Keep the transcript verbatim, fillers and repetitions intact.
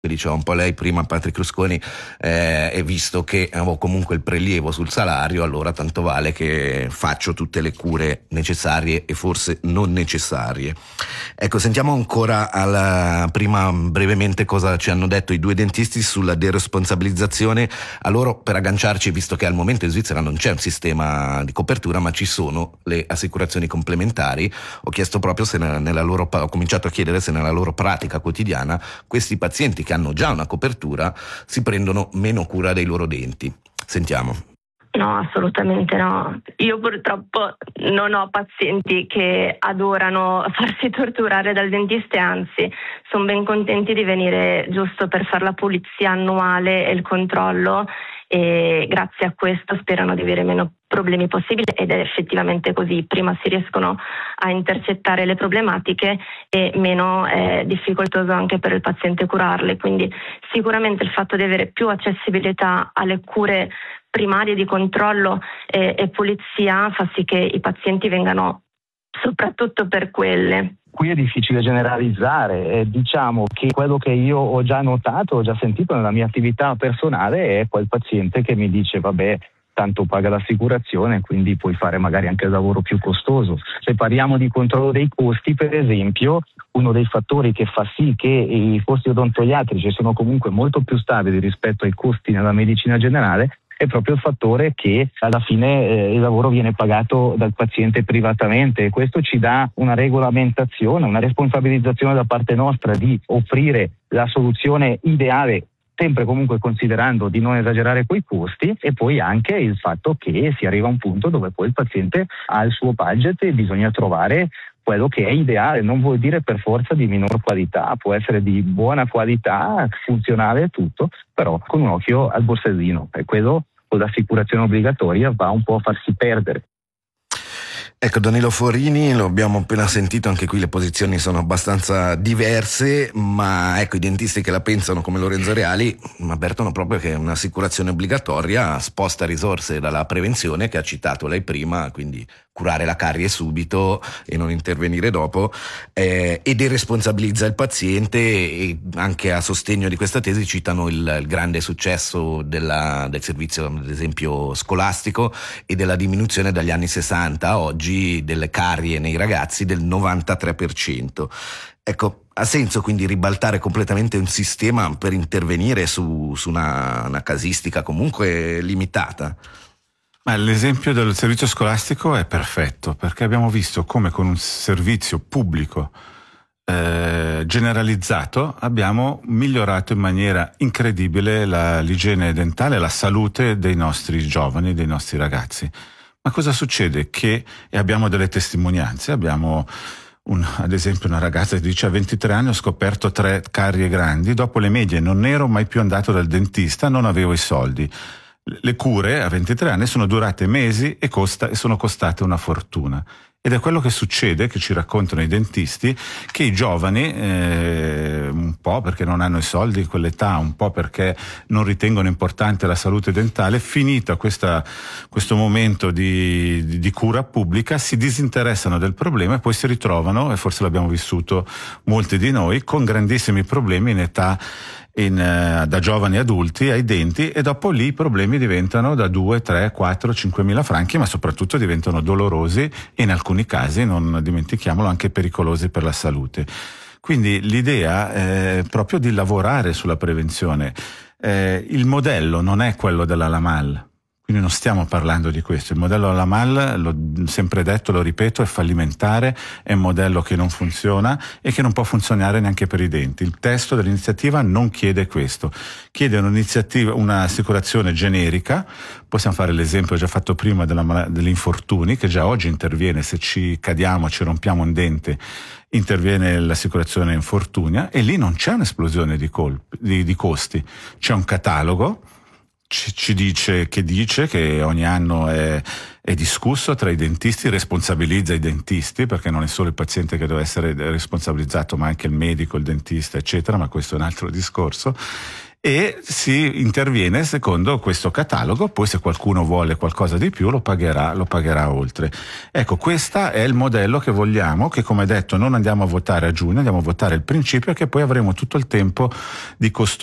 diceva un po' lei prima, Patrick Rusconi, eh, e visto che avevo comunque il prelievo sul salario, allora tanto vale che faccio tutte le cure necessarie e forse non necessarie. Ecco, sentiamo ancora alla, prima brevemente cosa ci hanno detto i due dentisti sulla deresponsabilizzazione. A loro, per agganciarci, visto che al momento in Svizzera non c'è un sistema di copertura, ma ci sono le assicurazioni complementari, ho chiesto proprio se nella loro, ho cominciato a chiedere se nella loro pratica quotidiana questi pazienti che hanno già una copertura si prendono meno cura dei loro denti. Sentiamo. No, assolutamente no. Io purtroppo non ho pazienti che adorano farsi torturare dal dentista, e anzi sono ben contenti di venire giusto per fare la pulizia annuale e il controllo, e grazie a questo sperano di avere meno problemi possibili, ed è effettivamente così. Prima si riescono a intercettare le problematiche e meno è difficoltoso anche per il paziente curarle, quindi sicuramente il fatto di avere più accessibilità alle cure primarie di controllo e, e pulizia fa sì che i pazienti vengano soprattutto per quelle. Qui è difficile generalizzare, eh, diciamo che quello che io ho già notato, ho già sentito nella mia attività personale è quel paziente che mi dice vabbè, tanto paga l'assicurazione, quindi puoi fare magari anche il lavoro più costoso. Se parliamo di controllo dei costi, per esempio, uno dei fattori che fa sì che i costi odontoiatrici sono comunque molto più stabili rispetto ai costi nella medicina generale è proprio il fattore che alla fine eh, il lavoro viene pagato dal paziente privatamente, e questo ci dà una regolamentazione, una responsabilizzazione da parte nostra di offrire la soluzione ideale, sempre comunque considerando di non esagerare quei costi, e poi anche il fatto che si arriva a un punto dove poi il paziente ha il suo budget e bisogna trovare quello che è ideale. Non vuol dire per forza di minor qualità, può essere di buona qualità, funzionale e tutto, però con un occhio al borsellino, e quello con l'assicurazione obbligatoria va un po' a farsi perdere. Ecco, Danilo Forini, lo abbiamo appena sentito, anche qui le posizioni sono abbastanza diverse, ma ecco, i dentisti che la pensano come Lorenzo Reali avvertono proprio che un'assicurazione obbligatoria sposta risorse dalla prevenzione, che ha citato lei prima, quindi curare la carie subito e non intervenire dopo, eh, e deresponsabilizza il paziente. E anche a sostegno di questa tesi citano il, il grande successo della, del servizio, ad esempio scolastico, e della diminuzione dagli anni sessanta a oggi delle carie nei ragazzi del novantatré per cento. Ecco, ha senso quindi ribaltare completamente un sistema per intervenire su, su una, una casistica comunque limitata? Ma l'esempio del servizio scolastico è perfetto, perché abbiamo visto come con un servizio pubblico eh, generalizzato abbiamo migliorato in maniera incredibile la, l'igiene dentale e la salute dei nostri giovani, dei nostri ragazzi. Ma cosa succede? Che, e abbiamo delle testimonianze, abbiamo un, ad esempio una ragazza che dice a ventitré anni ho scoperto tre carie grandi, dopo le medie non ero mai più andato dal dentista, non avevo i soldi. Le cure a ventitré anni sono durate mesi e, costa, e sono costate una fortuna. Ed è quello che succede, che ci raccontano i dentisti, che i giovani, eh, un po' perché non hanno i soldi in quell'età, un po' perché non ritengono importante la salute dentale, finita questa, questo momento di, di, di cura pubblica, si disinteressano del problema e poi si ritrovano, e forse l'abbiamo vissuto molti di noi, con grandissimi problemi in età In, uh, da giovani adulti ai denti, e dopo lì i problemi diventano da due, tre, quattro, cinquemila franchi, ma soprattutto diventano dolorosi e in alcuni casi, non dimentichiamolo, anche pericolosi per la salute. Quindi l'idea è proprio di lavorare sulla prevenzione. Eh, il modello non è quello della Lamal, quindi non stiamo parlando di questo. Il modello Lamal, l'ho sempre detto, lo ripeto, è fallimentare, è un modello che non funziona e che non può funzionare neanche per i denti. Il testo dell'iniziativa non chiede questo, chiede un'iniziativa, un'assicurazione generica. Possiamo fare l'esempio già fatto prima della, degli infortuni, che già oggi interviene, se ci cadiamo, ci rompiamo un dente, interviene l'assicurazione infortunia, e lì non c'è un'esplosione di, colpi, di, di costi, c'è un catalogo. Ci, ci dice che dice che ogni anno è, è discusso tra i dentisti, responsabilizza i dentisti, perché non è solo il paziente che deve essere responsabilizzato, ma anche il medico, il dentista, eccetera, ma questo è un altro discorso. e si interviene secondo questo catalogo. Poi se qualcuno vuole qualcosa di più lo pagherà, lo pagherà oltre. Ecco, questo è il modello che vogliamo, che come detto non andiamo a votare a giugno, andiamo a votare il principio, che poi avremo tutto il tempo di costruire